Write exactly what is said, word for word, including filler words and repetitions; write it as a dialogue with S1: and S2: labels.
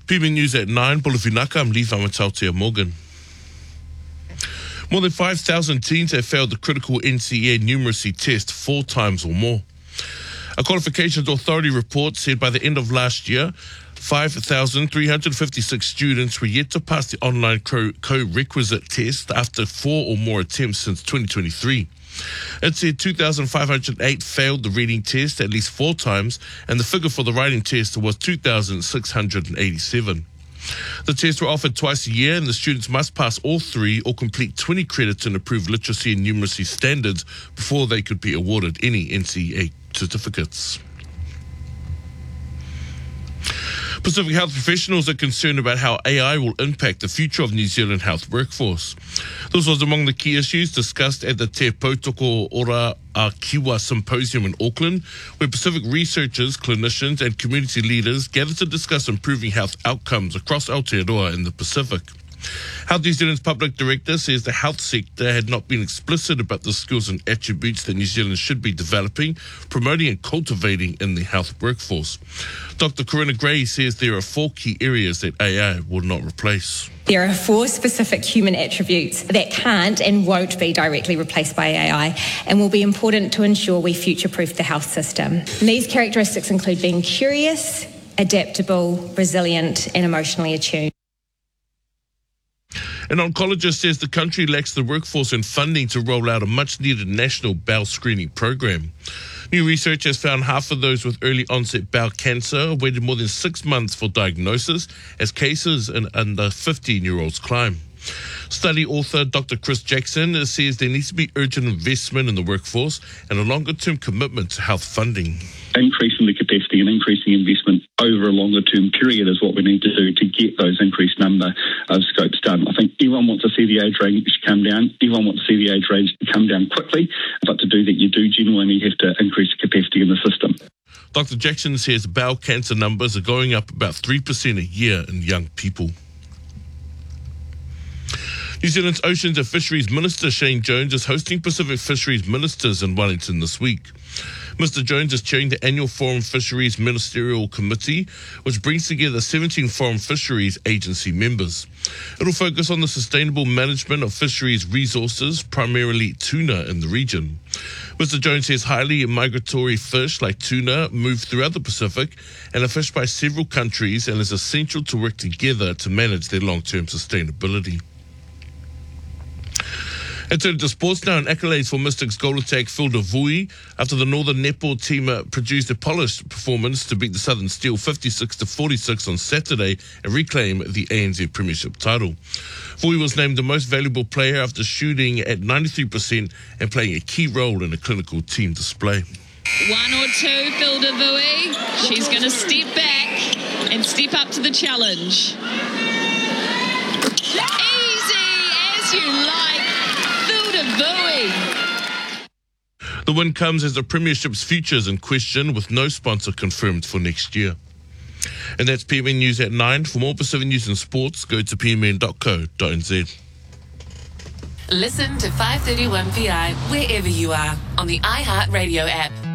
S1: P M News at nine, Polofinaka, I'm Lee Whamatautea Morgan. More than five thousand teens have failed the critical N C E A numeracy test four times or more. A Qualifications Authority report said by the end of last year, five thousand three hundred fifty-six students were yet to pass the online co-requisite test after four or more attempts since twenty twenty-three. It said two thousand five hundred eight failed the reading test at least four times, and the figure for the writing test was two thousand six hundred eighty-seven. The tests were offered twice a year, and the students must pass all three or complete twenty credits in approved literacy and numeracy standards before they could be awarded any N C E A certificates. Pacific health professionals are concerned about how A I will impact the future of New Zealand health workforce. This was among the key issues discussed at the Te Pautoko Ora a Kiwa Symposium in Auckland, where Pacific researchers, clinicians and community leaders gathered to discuss improving health outcomes across Aotearoa in the Pacific. Health New Zealand's public director says the health sector had not been explicit about the skills and attributes that New Zealand should be developing, promoting and cultivating in the health workforce. Doctor Corinna Gray says there are four key areas that A I will not replace.
S2: There are four specific human attributes that can't and won't be directly replaced by A I and will be important to ensure we future-proof the health system. And these characteristics include being curious, adaptable, resilient and emotionally attuned.
S1: An oncologist says the country lacks the workforce and funding to roll out a much-needed national bowel screening program. New research has found half of those with early onset bowel cancer waited more than six months for diagnosis as cases in under fifteen-year-olds climb. Study author Doctor Chris Jackson says there needs to be urgent investment in the workforce and a longer-term commitment to health funding.
S3: Increasing the capacity and increasing investment over a longer-term period is what we need to do to get those increased number of scopes done. I think everyone wants to see the age range come down. Everyone wants to see the age range come down quickly. But to do that, you do genuinely have to increase the capacity in the system.
S1: Doctor Jackson says bowel cancer numbers are going up about three percent a year in young people. New Zealand's Oceans and Fisheries Minister Shane Jones is hosting Pacific Fisheries Ministers in Wellington this week. Mister Jones is chairing the annual Foreign Fisheries Ministerial Committee, which brings together seventeen foreign fisheries agency members. It will focus on the sustainable management of fisheries resources, primarily tuna in the region. Mister Jones says highly migratory fish like tuna move throughout the Pacific and are fished by several countries and is essential to work together to manage their long-term sustainability. And turning to sports now, and accolades for Mystics goal attack Phil Devui after the Northern Netball team uh, produced a polished performance to beat the Southern Steel fifty-six to forty-six on Saturday and reclaim the A N Z Premiership title. Vui was named the most valuable player after shooting at ninety-three percent and playing a key role in a clinical team display.
S4: One or two, Phil Devui. She's going to step back and step up to the challenge. Easy as you like.
S1: The win comes as the Premiership's future is in question, with no sponsor confirmed for next year. And that's P M N News at nine. For more Pacific News and Sports, go to p m n dot co dot n z.
S5: Listen to five thirty-one P I wherever you are on the iHeartRadio app.